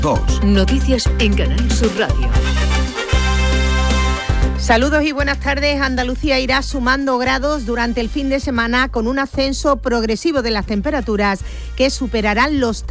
2. Noticias en Canal Sur Radio. Saludos y buenas tardes. Andalucía irá sumando grados durante el fin de semana con un ascenso progresivo de las temperaturas que superarán los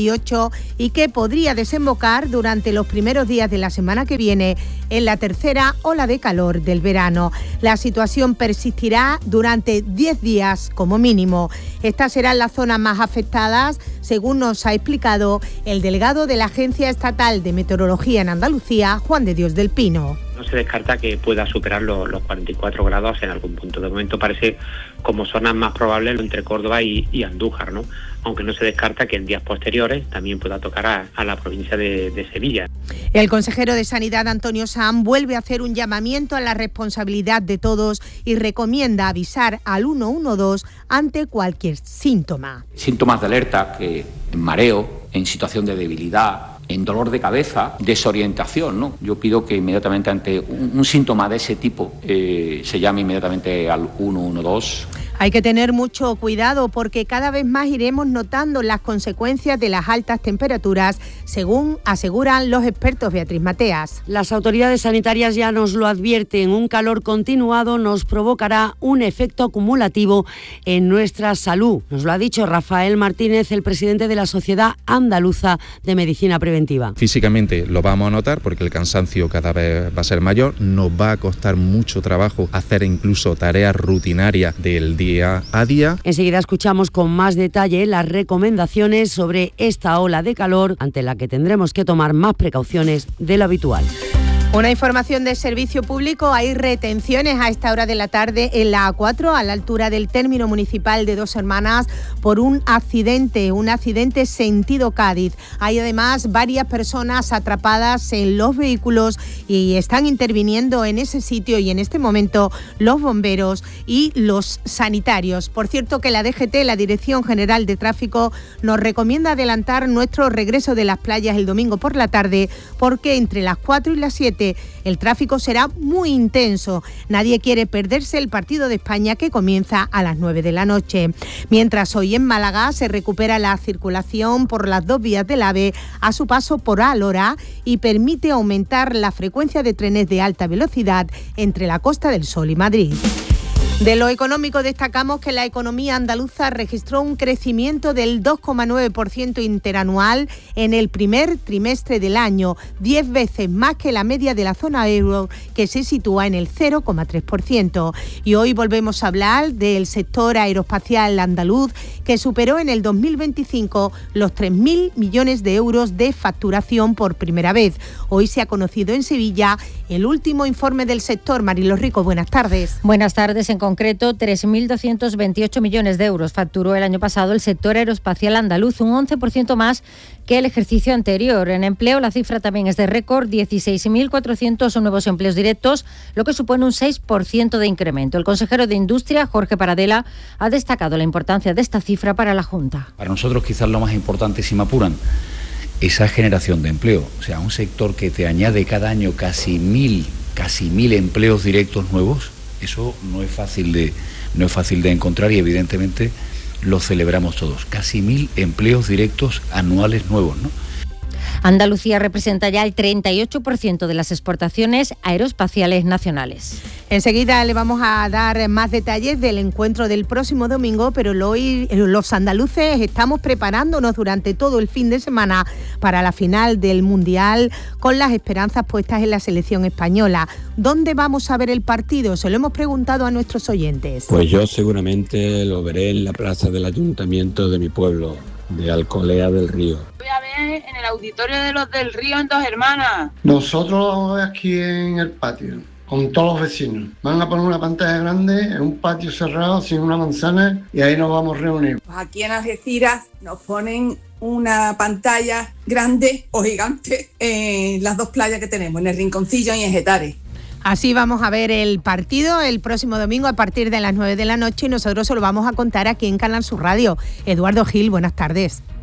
38 y que podría desembocar durante los primeros días de la semana que viene en la tercera ola de calor del verano. La situación persistirá durante 10 días como mínimo. Estas serán las zonas más afectadas, según nos ha explicado el delegado de la Agencia Estatal de Meteorología en Andalucía, Juan de Dios del Pino. No se descarta que pueda superar los 44 grados en algún punto. De momento parece como zonas más probables entre Córdoba y Andújar, ¿no? Aunque no se descarta que en días posteriores también pueda tocar a la provincia de Sevilla. El consejero de Sanidad, Antonio Sanz, vuelve a hacer un llamamiento a la responsabilidad de todos y recomienda avisar al 112 ante cualquier síntoma. Síntomas de alerta, que mareo, en situación de debilidad, en dolor de cabeza, desorientación, ¿no? Yo pido que inmediatamente ante un síntoma de ese tipo se llame inmediatamente al 112. Hay que tener mucho cuidado porque cada vez más iremos notando las consecuencias de las altas temperaturas, según aseguran los expertos. Beatriz Mateas. Las autoridades sanitarias ya nos lo advierten, un calor continuado nos provocará un efecto acumulativo en nuestra salud. Nos lo ha dicho Rafael Martínez, el presidente de la Sociedad Andaluza de Medicina Preventiva. Físicamente lo vamos a notar porque el cansancio cada vez va a ser mayor, nos va a costar mucho trabajo hacer incluso tareas rutinarias del día a día. Enseguida escuchamos con más detalle las recomendaciones sobre esta ola de calor ante la que tendremos que tomar más precauciones de lo habitual. Una información de servicio público, hay retenciones a esta hora de la tarde en la A4 a la altura del término municipal de Dos Hermanas por un accidente sentido Cádiz. Hay además varias personas atrapadas en los vehículos y están interviniendo en ese sitio y en este momento los bomberos y los sanitarios. Por cierto que la DGT, la Dirección General de Tráfico, nos recomienda adelantar nuestro regreso de las playas el domingo por la tarde porque entre las 4 y las 7 el tráfico será muy intenso. Nadie quiere perderse el partido de España que comienza a las 9 de la noche. Mientras hoy en Málaga se recupera la circulación por las dos vías del AVE a su paso por Alhora y permite aumentar la frecuencia de trenes de alta velocidad entre la Costa del Sol y Madrid. De lo económico destacamos que la economía andaluza registró un crecimiento del 2,9% interanual en el primer trimestre del año, 10 veces más que la media de la zona euro, que se sitúa en el 0,3%. Y hoy volvemos a hablar del sector aeroespacial andaluz, que superó en el 2025 los 3.000 millones de euros de facturación por primera vez. Hoy se ha conocido en Sevilla el último informe del sector. Mariló Rico, buenas tardes. Buenas tardes. En concreto, 3.228 millones de euros facturó el año pasado el sector aeroespacial andaluz, un 11% más que el ejercicio anterior. En empleo, la cifra también es de récord, 16.400 nuevos empleos directos, lo que supone un 6% de incremento. El consejero de Industria, Jorge Paradela, ha destacado la importancia de esta cifra para la Junta. Para nosotros quizás lo más importante, si me apuran, esa generación de empleo. O sea, un sector que te añade cada año casi mil empleos directos nuevos. Eso no es fácil de encontrar y evidentemente lo celebramos todos. Casi 1.000 empleos directos anuales nuevos, ¿no? Andalucía representa ya el 38% de las exportaciones aeroespaciales nacionales. Enseguida le vamos a dar más detalles del encuentro del próximo domingo, pero hoy los andaluces estamos preparándonos durante todo el fin de semana para la final del Mundial con las esperanzas puestas en la selección española. ¿Dónde vamos a ver el partido? Se lo hemos preguntado a nuestros oyentes. Pues yo seguramente lo veré en la plaza del ayuntamiento de mi pueblo, de Alcolea del Río. Voy a ver en el auditorio de los del Río en Dos Hermanas. Nosotros lo vamos a ver aquí en el patio, con todos los vecinos. Van a poner una pantalla grande en un patio cerrado sin una manzana y ahí nos vamos a reunir. Pues aquí en Algeciras nos ponen una pantalla grande o gigante en las dos playas que tenemos, en el Rinconcillo y en Getares. Así vamos a ver el partido el próximo domingo a partir de las 9 de la noche y nosotros se lo vamos a contar aquí en Canal Sur Radio. Eduardo Gil, buenas tardes.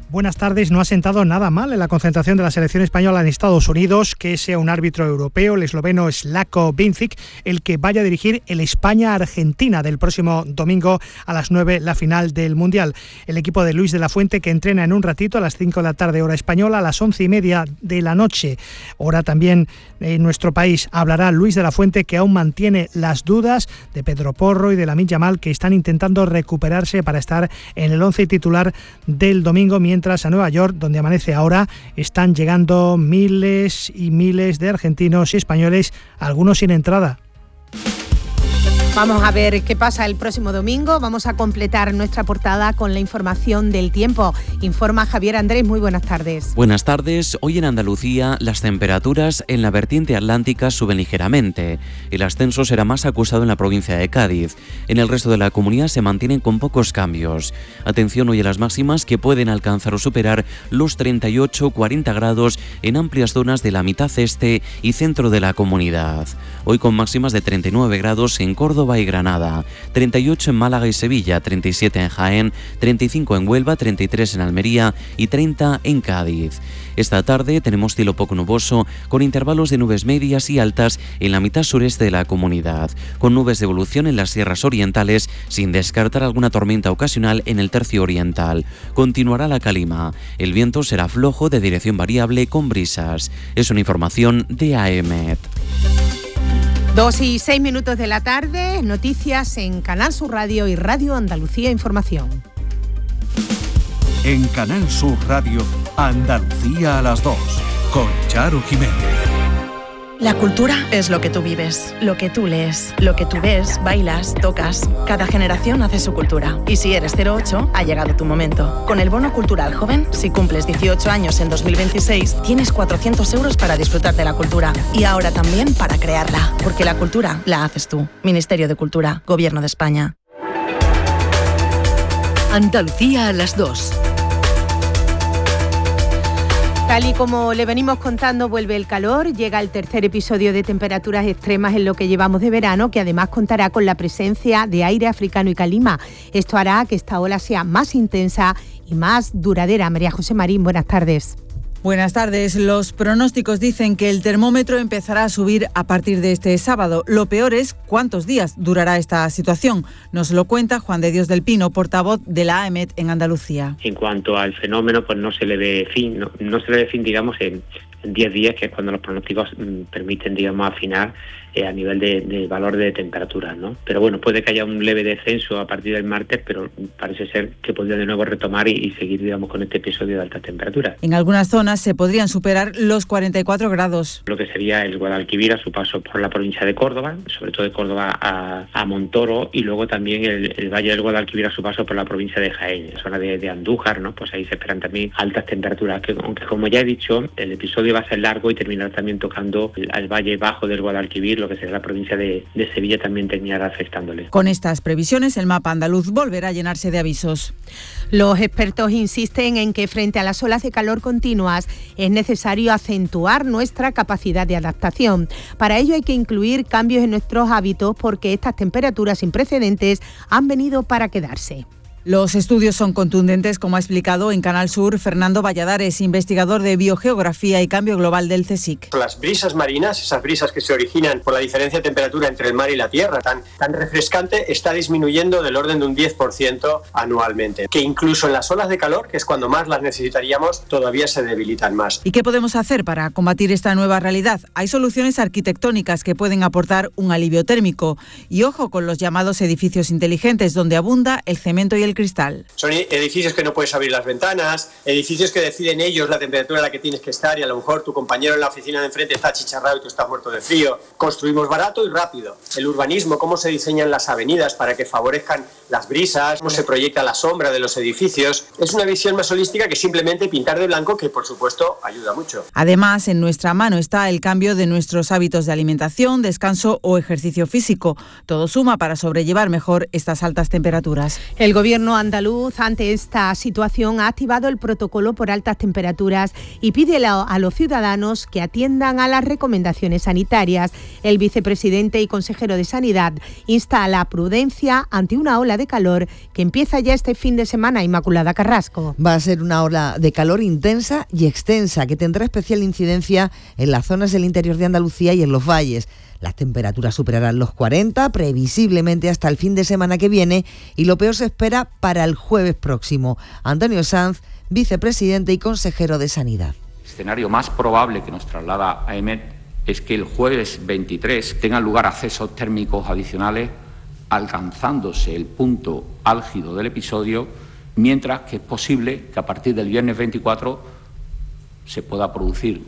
Buenas tardes. No ha sentado nada mal en la concentración de la selección española en Estados Unidos que sea un árbitro europeo, el esloveno Slavko Bincic, el que vaya a dirigir el España-Argentina del próximo domingo a las 9, la final del Mundial. El equipo de Luis de la Fuente, que entrena en un ratito a las 5 de la tarde hora española, a las 11:30 de la noche, hora también en nuestro país, hablará Luis de la Fuente, que aún mantiene las dudas de Pedro Porro y de Lamine Yamal, que están intentando recuperarse para estar en el 11 titular del domingo, mientras a Nueva York, donde amanece ahora, están llegando miles y miles de argentinos y españoles, algunos sin entrada. Vamos a ver qué pasa el próximo domingo. Vamos a completar nuestra portada con la información del tiempo. Informa Javier Andrés, muy buenas tardes. Buenas tardes. Hoy en Andalucía las temperaturas en la vertiente atlántica suben ligeramente. El ascenso será más acusado en la provincia de Cádiz. En el resto de la comunidad se mantienen con pocos cambios. Atención hoy a las máximas, que pueden alcanzar o superar los 38-40 grados en amplias zonas de la mitad este y centro de la comunidad. Hoy con máximas de 39 grados en Córdoba y Granada, 38 en Málaga y Sevilla, 37 en Jaén, 35 en Huelva, 33 en Almería y 30 en Cádiz. Esta tarde tenemos cielo poco nuboso, con intervalos de nubes medias y altas en la mitad sureste de la comunidad, con nubes de evolución en las sierras orientales, sin descartar alguna tormenta ocasional en el tercio oriental. Continuará la calima. El viento será flojo, de dirección variable, con brisas. Es una información de AEMET. 2:06 de la tarde, noticias en Canal Sur Radio y Radio Andalucía Información. En Canal Sur Radio, Andalucía a las 2, con Charo Jiménez. La cultura es lo que tú vives, lo que tú lees, lo que tú ves, bailas, tocas. Cada generación hace su cultura. Y si eres 08, ha llegado tu momento. Con el Bono Cultural Joven, si cumples 18 años en 2026, tienes 400 euros para disfrutar de la cultura. Y ahora también para crearla. Porque la cultura la haces tú. Ministerio de Cultura, Gobierno de España. Andalucía a las 2. Tal y como le venimos contando, vuelve el calor, llega el tercer episodio de temperaturas extremas en lo que llevamos de verano, que además contará con la presencia de aire africano y calima. Esto hará que esta ola sea más intensa y más duradera. María José Marín, buenas tardes. Buenas tardes. Los pronósticos dicen que el termómetro empezará a subir a partir de este sábado. Lo peor es cuántos días durará esta situación. Nos lo cuenta Juan de Dios del Pino, portavoz de la AEMET en Andalucía. En cuanto al fenómeno, pues no se le ve fin, no se le ve fin, digamos, en 10 días, que es cuando los pronósticos permiten, digamos, afinar a nivel de valor de temperatura, ¿no? Pero bueno, puede que haya un leve descenso a partir del martes, pero parece ser que podría de nuevo retomar y seguir, digamos, con este episodio de altas temperaturas. En algunas zonas se podrían superar los 44 grados. Lo que sería el Guadalquivir a su paso por la provincia de Córdoba, sobre todo de Córdoba a Montoro, y luego también el Valle del Guadalquivir a su paso por la provincia de Jaén, la zona de Andújar, ¿no? Pues ahí se esperan también altas temperaturas, que aunque, como ya he dicho, el episodio va a ser largo y terminará también tocando al valle bajo del Guadalquivir, lo que será la provincia de Sevilla, también terminará afectándole. Con estas previsiones, el mapa andaluz volverá a llenarse de avisos. Los expertos insisten en que frente a las olas de calor continuas es necesario acentuar nuestra capacidad de adaptación. Para ello hay que incluir cambios en nuestros hábitos, porque estas temperaturas sin precedentes han venido para quedarse. Los estudios son contundentes, como ha explicado en Canal Sur Fernando Valladares, investigador de Biogeografía y Cambio Global del CSIC. Las brisas marinas, esas brisas que se originan por la diferencia de temperatura entre el mar y la tierra, tan refrescante, está disminuyendo del orden de un 10% anualmente. Que incluso en las olas de calor, que es cuando más las necesitaríamos, todavía se debilitan más. ¿Y qué podemos hacer para combatir esta nueva realidad? Hay soluciones arquitectónicas que pueden aportar un alivio térmico. Y ojo con los llamados edificios inteligentes, donde abunda el cemento y el cristal. Son edificios que no puedes abrir las ventanas, edificios que deciden ellos la temperatura a la que tienes que estar, y a lo mejor tu compañero en la oficina de enfrente está achicharrado y tú estás muerto de frío. Construimos barato y rápido. El urbanismo, cómo se diseñan las avenidas para que favorezcan las brisas, cómo se proyecta la sombra de los edificios. Es una visión más holística que simplemente pintar de blanco, que por supuesto ayuda mucho. Además, en nuestra mano está el cambio de nuestros hábitos de alimentación, descanso o ejercicio físico. Todo suma para sobrellevar mejor estas altas temperaturas. El Gobierno Gobierno andaluz, ante esta situación, ha activado el protocolo por altas temperaturas y pide a los ciudadanos que atiendan a las recomendaciones sanitarias. El vicepresidente y consejero de Sanidad insta a la prudencia ante una ola de calor que empieza ya este fin de semana. Inmaculada Carrasco. Va a ser una ola de calor intensa y extensa que tendrá especial incidencia en las zonas del interior de Andalucía y en los valles. Las temperaturas superarán los 40, previsiblemente hasta el fin de semana que viene, y lo peor se espera para el jueves próximo. Antonio Sanz, vicepresidente y consejero de Sanidad. El escenario más probable que nos traslada AEMET es que el jueves 23 tengan lugar accesos térmicos adicionales, alcanzándose el punto álgido del episodio, mientras que es posible que a partir del viernes 24 se pueda producir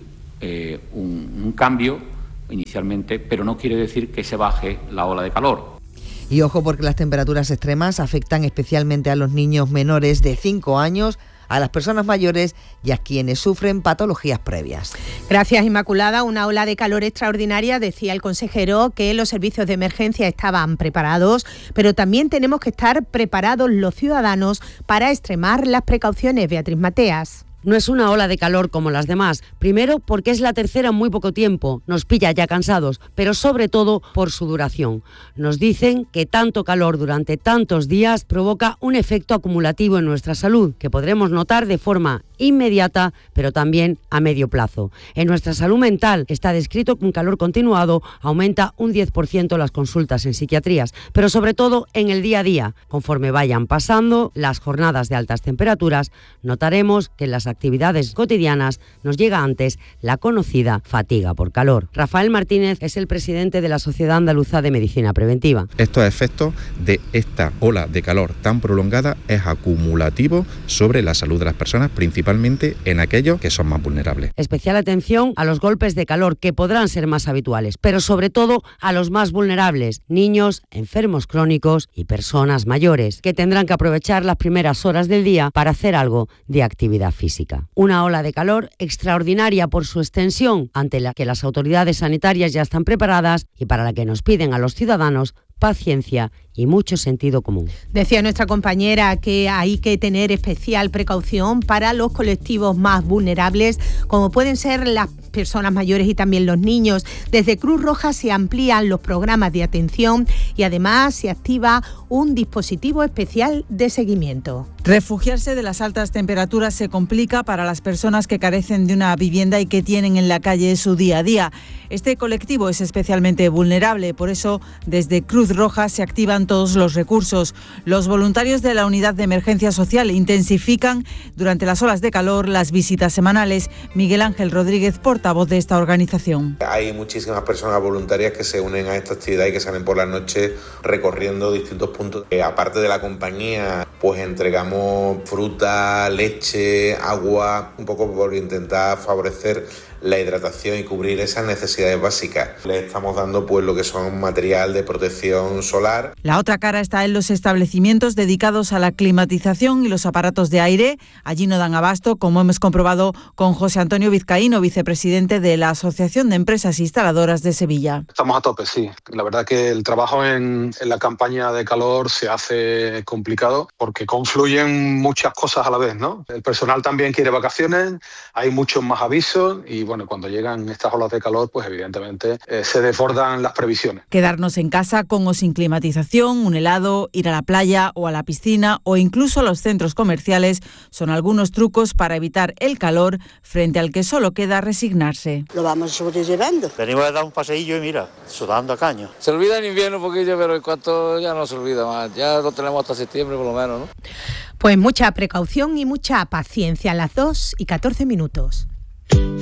un cambio inicialmente, pero no quiere decir que se baje la ola de calor. Y ojo, porque las temperaturas extremas afectan especialmente a los niños menores de 5 años, a las personas mayores y a quienes sufren patologías previas. Gracias, Inmaculada. Una ola de calor extraordinaria. Decía el consejero que los servicios de emergencia estaban preparados, pero también tenemos que estar preparados los ciudadanos para extremar las precauciones. Beatriz Mateas. No es una ola de calor como las demás. Primero, porque es la tercera en muy poco tiempo. Nos pilla ya cansados, pero sobre todo por su duración. Nos dicen que tanto calor durante tantos días provoca un efecto acumulativo en nuestra salud, que podremos notar de forma inmediata, pero también a medio plazo. En nuestra salud mental está descrito que un calor continuado aumenta un 10% las consultas en psiquiatrías, pero sobre todo en el día a día. Conforme vayan pasando las jornadas de altas temperaturas, notaremos que en las actividades cotidianas nos llega antes la conocida fatiga por calor. Rafael Martínez es el presidente de la Sociedad Andaluza de Medicina Preventiva. Estos efectos de esta ola de calor tan prolongada es acumulativo sobre la salud de las personas, principalmente en aquellos que son más vulnerables. Especial atención a los golpes de calor, que podrán ser más habituales, pero sobre todo a los más vulnerables, niños, enfermos crónicos y personas mayores, que tendrán que aprovechar las primeras horas del día para hacer algo de actividad física. Una ola de calor extraordinaria por su extensión, ante la que las autoridades sanitarias ya están preparadas y para la que nos piden a los ciudadanos paciencia y mucho sentido común. Decía nuestra compañera que hay que tener especial precaución para los colectivos más vulnerables, como pueden ser las personas mayores y también los niños. Desde Cruz Roja se amplían los programas de atención y además se activa un dispositivo especial de seguimiento. Refugiarse de las altas temperaturas se complica para las personas que carecen de una vivienda y que tienen en la calle su día a día. Este colectivo es especialmente vulnerable, por eso desde Cruz Roja se activan todos los recursos. Los voluntarios de la Unidad de Emergencia Social intensifican durante las olas de calor las visitas semanales. Miguel Ángel Rodríguez, portavoz de esta organización. Hay muchísimas personas voluntarias que se unen a esta actividad y que salen por las noches recorriendo distintos puntos. Aparte de la compañía, pues entregamos fruta, leche, agua, un poco por intentar favorecer la hidratación y cubrir esas necesidades básicas. Le estamos dando pues lo que son material de protección solar. La otra cara está en los establecimientos dedicados a la climatización y los aparatos de aire. Allí no dan abasto, como hemos comprobado con José Antonio Vizcaíno, vicepresidente de la Asociación de Empresas Instaladoras de Sevilla. Estamos a tope, sí. La verdad que el trabajo en la campaña de calor se hace complicado porque confluyen muchas cosas a la vez, ¿no? El personal también quiere vacaciones, hay muchos más avisos y bueno, cuando llegan estas olas de calor, pues evidentemente se desbordan las previsiones. Quedarnos en casa con o sin climatización, un helado, ir a la playa o a la piscina o incluso a los centros comerciales son algunos trucos para evitar el calor frente al que solo queda resignarse. Lo vamos sobrellevando. Venimos a dar un paseillo y mira, sudando a caño. Se olvida en invierno un poquillo, pero en cuanto ya no se olvida más. Ya lo tenemos hasta septiembre por lo menos, ¿no? Pues mucha precaución y mucha paciencia. A las 2:14.